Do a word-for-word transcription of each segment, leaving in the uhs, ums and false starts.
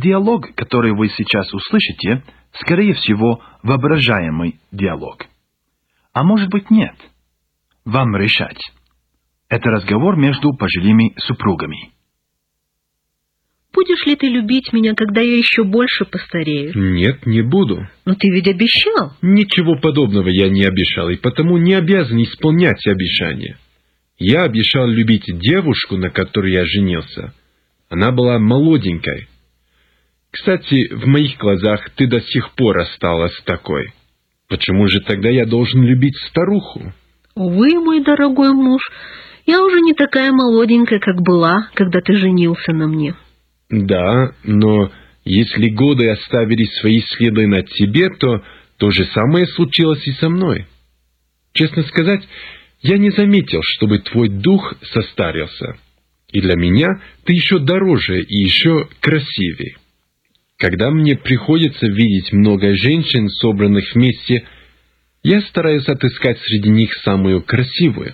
диалог, который вы сейчас услышите, скорее всего, воображаемый диалог. А может быть, нет. Вам решать. Это разговор между пожилыми супругами. Будешь ли ты любить меня, когда я еще больше постарею? Нет, не буду. Но ты ведь обещал. Ничего подобного я не обещал, и потому не обязан исполнять обещания. Я обещал любить девушку, на которой я женился. Она была молоденькой. Кстати, в моих глазах ты до сих пор осталась такой. Почему же тогда я должен любить старуху? Увы, мой дорогой муж, я уже не такая молоденькая, как была, когда ты женился на мне. Да, но если годы оставили свои следы на тебе, то то же самое случилось и со мной. Честно сказать, я не заметил, чтобы твой дух состарился. И для меня ты еще дороже и еще красивее. Когда мне приходится видеть много женщин, собранных вместе, я стараюсь отыскать среди них самую красивую.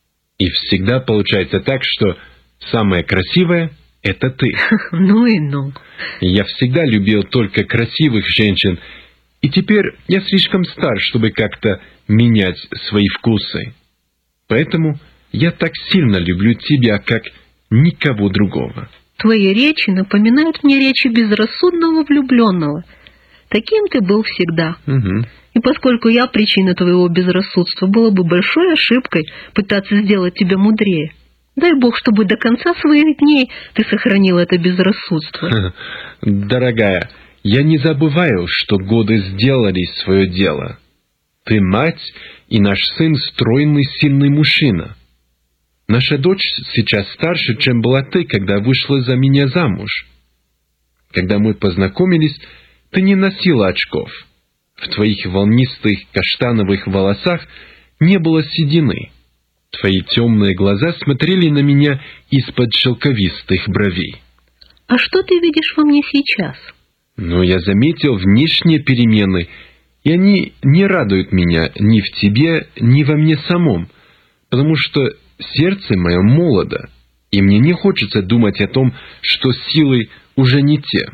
И всегда получается так, что самая красивая — это ты. Ну и ну. Я всегда любил только красивых женщин, и теперь я слишком стар, чтобы как-то менять свои вкусы. Поэтому я так сильно люблю тебя, как никого другого. Твои речи напоминают мне речи безрассудного влюбленного. Таким ты был всегда. Угу. И поскольку я причина твоего безрассудства, было бы большой ошибкой пытаться сделать тебя мудрее. Дай Бог, чтобы до конца своих дней ты сохранил это безрассудство. Дорогая, я не забываю, что годы сделали свое дело. Ты мать, и наш сын стройный, сильный мужчина. Наша дочь сейчас старше, чем была ты, когда вышла за меня замуж. Когда мы познакомились, ты не носила очков. В твоих волнистых каштановых волосах не было седины. Твои темные глаза смотрели на меня из-под шелковистых бровей. А что ты видишь во мне сейчас? Но я заметил внешние перемены, и они не радуют меня ни в тебе, ни во мне самом, потому что сердце мое молодо, и мне не хочется думать о том, что силы уже не те.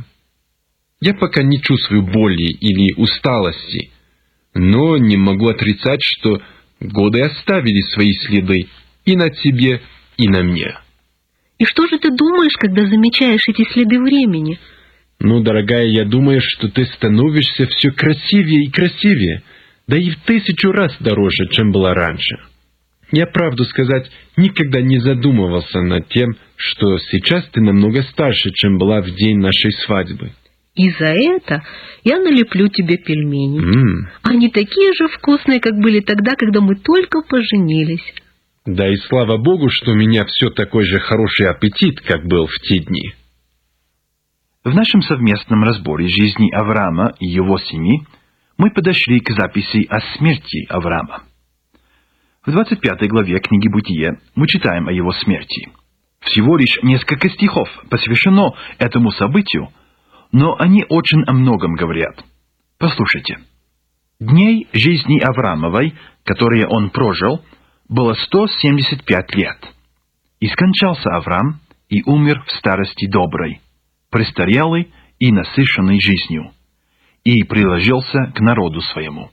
Я пока не чувствую боли или усталости, но не могу отрицать, что годы оставили свои следы и на тебе, и на мне. И что же ты думаешь, когда замечаешь эти следы времени? Ну, дорогая, я думаю, что ты становишься все красивее и красивее, да и в тысячу раз дороже, чем была раньше. Я, правду сказать, никогда не задумывался над тем, что сейчас ты намного старше, чем была в день нашей свадьбы. И за это я налеплю тебе пельмени. Mm. Они такие же вкусные, как были тогда, когда мы только поженились. Да и слава Богу, что у меня все такой же хороший аппетит, как был в те дни. В нашем совместном разборе жизни Авраама и его семьи мы подошли к записи о смерти Авраама. В двадцать пятой главе книги Бытие мы читаем о его смерти. Всего лишь несколько стихов посвящено этому событию, но они очень о многом говорят. Послушайте. Дней жизни Авраамовой, которые он прожил, было сто семьдесят пять лет. И скончался Авраам и умер в старости доброй, престарелый и насыщенный жизнью, и приложился к народу своему.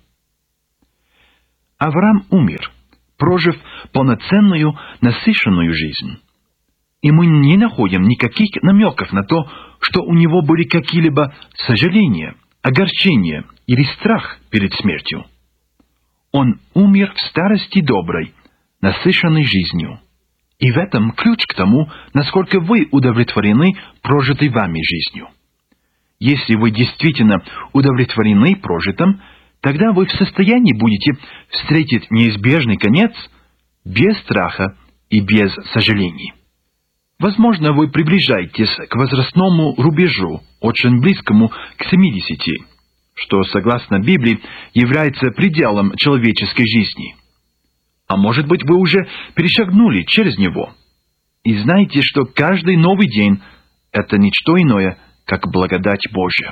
Авраам умер, прожив полноценную, насыщенную жизнь. И мы не находим никаких намеков на то, что у него были какие-либо сожаления, огорчения или страх перед смертью. Он умер в старости доброй, насыщенной жизнью. И в этом ключ к тому, насколько вы удовлетворены прожитой вами жизнью. Если вы действительно удовлетворены прожитым, тогда вы в состоянии будете встретить неизбежный конец без страха и без сожалений. Возможно, вы приближаетесь к возрастному рубежу, очень близкому к семидесяти, что, согласно Библии, является пределом человеческой жизни. А может быть, вы уже перешагнули через него и знаете, что каждый новый день — это ничто иное, как благодать Божья.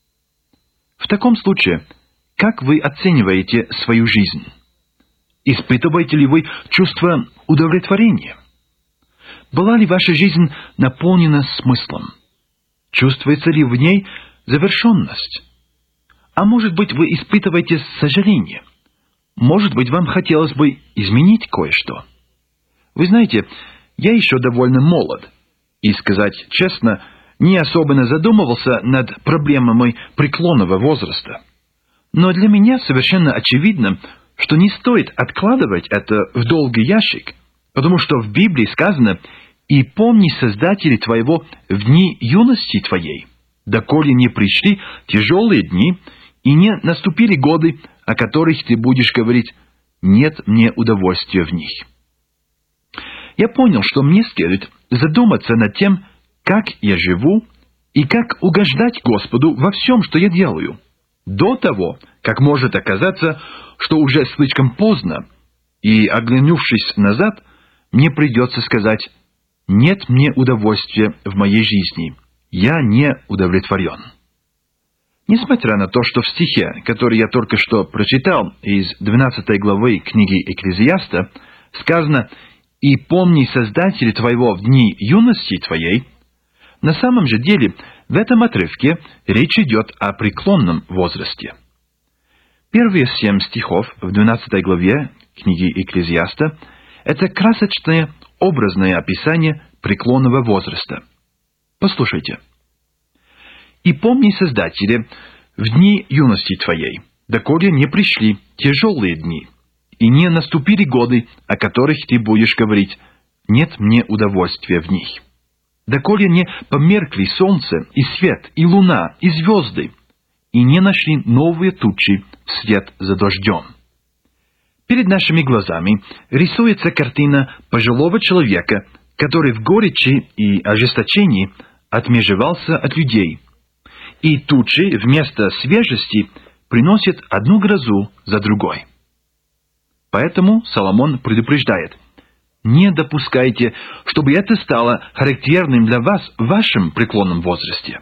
В таком случае, как вы оцениваете свою жизнь? Испытываете ли вы чувство удовлетворения? Была ли ваша жизнь наполнена смыслом? Чувствуется ли в ней завершенность? А может быть, вы испытываете сожаление? Может быть, вам хотелось бы изменить кое-что? Вы знаете, я еще довольно молод, и, сказать честно, не особенно задумывался над проблемами преклонного возраста. Но для меня совершенно очевидно, что не стоит откладывать это в долгий ящик, потому что в Библии сказано: «И помни Создателя твоего в дни юности твоей, доколе не пришли тяжелые дни, и не наступили годы, о которых ты будешь говорить: нет мне удовольствия в них». Я понял, что мне следует задуматься над тем, как я живу и как угождать Господу во всем, что я делаю, до того, как может оказаться, что уже слишком поздно, и, оглянувшись назад, мне придется сказать: «Нет мне удовольствия в моей жизни, я не удовлетворен». Несмотря на то, что в стихе, который я только что прочитал из двенадцатой главы книги Экклезиаста, сказано: «И помни Создателя твоего в дни юности твоей», на самом же деле в этом отрывке речь идет о преклонном возрасте. Первые семь стихов в двенадцатой главе книги Экклезиаста – это красочное, образное описание преклонного возраста. Послушайте. «И помни Создателя в дни юности твоей, доколе не пришли тяжелые дни, и не наступили годы, о которых ты будешь говорить: нет мне удовольствия в них. Доколе не померкли солнце, и свет, и луна, и звезды, и не нашли новые тучи вслед за дождем». Перед нашими глазами рисуется картина пожилого человека, который в горечи и ожесточении отмежевался от людей, и тучи вместо свежести приносят одну грозу за другой. Поэтому Соломон предупреждает: не допускайте, чтобы это стало характерным для вас в вашем преклонном возрасте.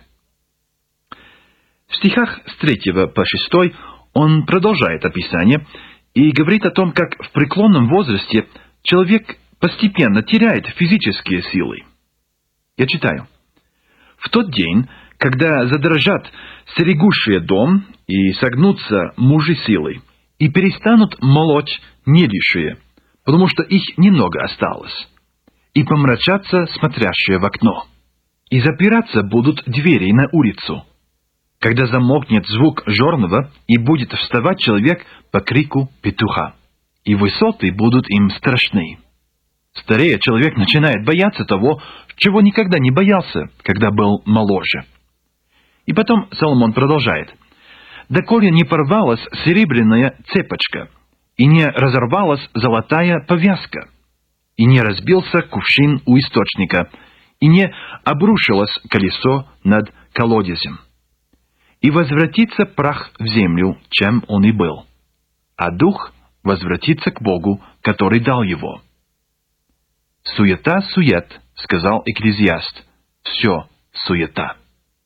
В стихах с третьего по шестой он продолжает описание и говорит о том, как в преклонном возрасте человек постепенно теряет физические силы. Я читаю. «В тот день, когда задрожат стерегущие дом и согнутся мужи силой, и перестанут молоть нелишие, потому что их немного осталось, и помрачатся смотрящие в окно, и запираться будут двери на улицу, когда замолкнет звук жорного, и будет вставать человек по крику петуха, и высоты будут им страшны». Старея, человек начинает бояться того, чего никогда не боялся, когда был моложе. И потом Соломон продолжает. «Доколе не порвалась серебряная цепочка, и не разорвалась золотая повязка, и не разбился кувшин у источника, и не обрушилось колесо над колодезем. И возвратится прах в землю, чем он и был, а дух возвратится к Богу, который дал его». «Суета-сует», — сказал Экклезиаст, — «все суета».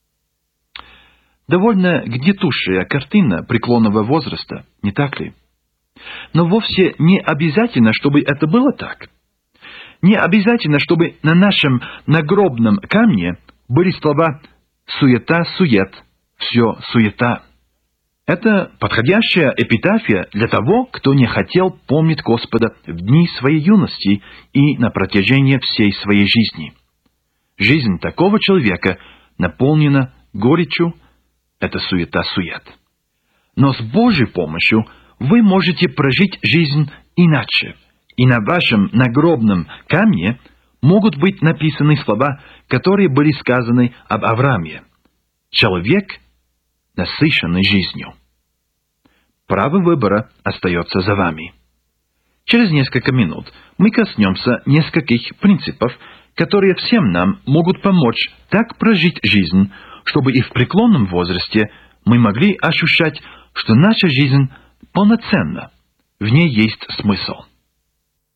Довольно гнетущая картина преклонного возраста, не так ли? Но вовсе не обязательно, чтобы это было так. Не обязательно, чтобы на нашем нагробном камне были слова «суета-сует», «все суета». Это подходящая эпитафия для того, кто не хотел помнить Господа в дни своей юности и на протяжении всей своей жизни. Жизнь такого человека наполнена горечью, это суета-сует. Но с Божьей помощью вы можете прожить жизнь иначе, и на вашем нагробном камне могут быть написаны слова, которые были сказаны об Аврааме: «Человек, насыщенный жизнью». Право выбора остается за вами. Через несколько минут мы коснемся нескольких принципов, которые всем нам могут помочь так прожить жизнь, чтобы и в преклонном возрасте мы могли ощущать, что наша жизнь полноценна, в ней есть смысл.